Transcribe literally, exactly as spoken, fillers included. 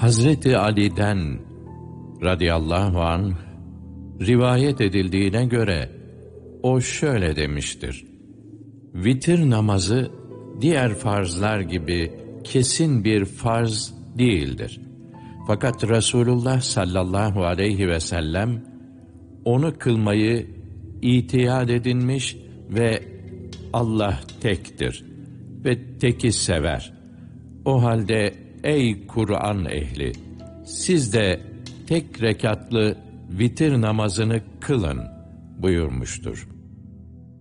Hazreti Ali'den radıyallahu anh rivayet edildiğine göre o şöyle demiştir: Vitir namazı diğer farzlar gibi kesin bir farz değildir. Fakat Resulullah sallallahu aleyhi ve sellem onu kılmayı itiyad edinmiş ve Allah tektir ve teki sever. O halde ey Kur'an ehli, siz de tek rekatlı vitir namazını kılın buyurmuştur.